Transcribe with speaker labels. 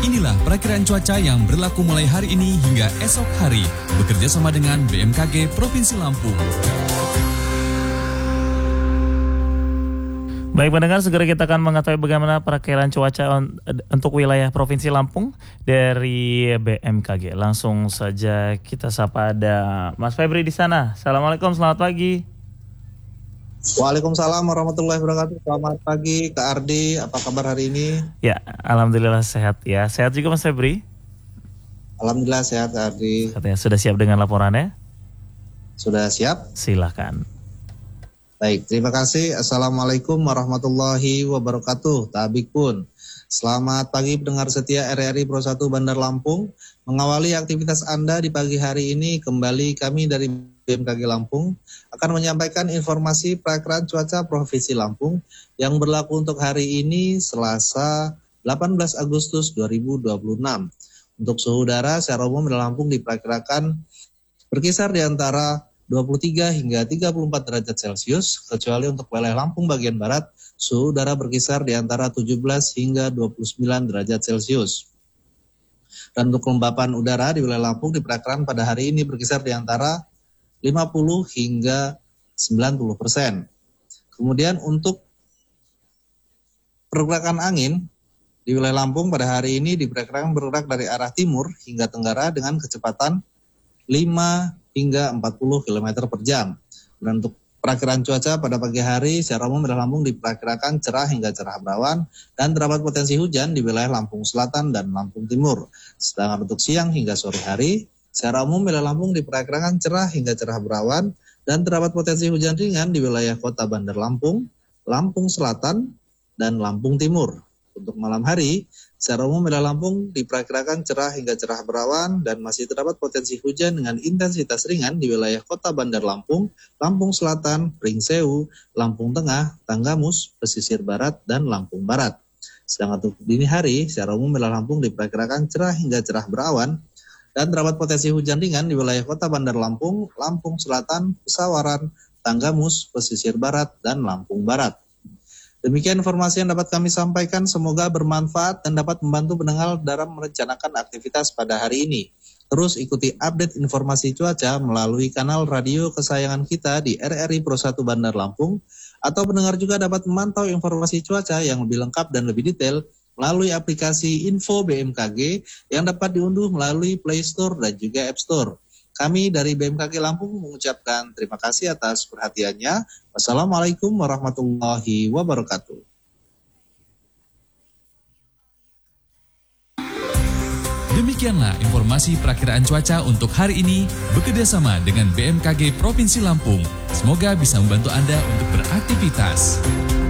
Speaker 1: Inilah perakiraan cuaca yang berlaku mulai hari ini hingga esok hari, bekerja sama dengan BMKG Provinsi Lampung.
Speaker 2: Baik pendengar, segera kita akan mengetahui bagaimana perakiraan cuaca untuk wilayah Provinsi Lampung dari BMKG. Langsung saja kita sapa ada Mas Febri di sana. Assalamualaikum, selamat pagi.
Speaker 3: Waalaikumsalam warahmatullahi wabarakatuh. Selamat pagi Kak Ardi, apa kabar hari ini?
Speaker 2: Ya, alhamdulillah sehat ya. Sehat juga Mas Febri?
Speaker 3: Alhamdulillah sehat Kak Ardi.
Speaker 2: Katanya sudah siap dengan laporannya?
Speaker 3: Sudah siap?
Speaker 2: Silakan.
Speaker 3: Baik, terima kasih. Assalamualaikum warahmatullahi wabarakatuh. Tabikun. Selamat pagi pendengar setia RRI Pro 1 Bandar Lampung. Mengawali aktivitas Anda di pagi hari ini, kembali kami dari BMKG Lampung akan menyampaikan informasi perakiraan cuaca Provinsi Lampung yang berlaku untuk hari ini Selasa 18 Agustus 2026. Untuk suhu udara secara umum di Lampung diperkirakan berkisar di antara 23 hingga 34 derajat Celcius, kecuali untuk wilayah Lampung bagian barat, suhu udara berkisar di antara 17 hingga 29 derajat Celcius. Dan untuk kelembapan udara di wilayah Lampung diperkirakan pada hari ini berkisar di antara 50 hingga 90%. Kemudian untuk pergerakan angin di wilayah Lampung pada hari ini diperkirakan bergerak dari arah timur hingga tenggara dengan kecepatan 5 hingga 40 km per jam. Dan untuk perakiraan cuaca pada pagi hari secara umum wilayah Lampung diperkirakan cerah hingga cerah berawan dan terdapat potensi hujan di wilayah Lampung Selatan dan Lampung Timur. Sedangkan untuk siang hingga sore hari secara umum wilayah Lampung diperkirakan cerah hingga cerah berawan dan terdapat potensi hujan ringan di wilayah Kota Bandar Lampung, Lampung Selatan, dan Lampung Timur. Untuk malam hari, secara umum wilayah Lampung diperkirakan cerah hingga cerah berawan dan masih terdapat potensi hujan dengan intensitas ringan di wilayah Kota Bandar Lampung, Lampung Selatan, Pringsewu, Lampung Tengah, Tanggamus, Pesisir Barat, dan Lampung Barat. Sedangkan untuk dini hari, secara umum wilayah Lampung diperkirakan cerah hingga cerah berawan dan terdapat potensi hujan ringan di wilayah Kota Bandar Lampung, Lampung Selatan, Pesawaran, Tanggamus, Pesisir Barat, dan Lampung Barat. Demikian informasi yang dapat kami sampaikan, semoga bermanfaat dan dapat membantu pendengar dalam merencanakan aktivitas pada hari ini. Terus ikuti update informasi cuaca melalui kanal radio kesayangan kita di RRI Pro 1 Bandar Lampung, atau pendengar juga dapat memantau informasi cuaca yang lebih lengkap dan lebih detail melalui aplikasi Info BMKG yang dapat diunduh melalui Play Store dan juga App Store. Kami dari BMKG Lampung mengucapkan terima kasih atas perhatiannya. Wassalamualaikum warahmatullahi wabarakatuh.
Speaker 1: Demikianlah informasi perakiraan cuaca untuk hari ini bekerjasama dengan BMKG Provinsi Lampung. Semoga bisa membantu Anda untuk beraktivitas.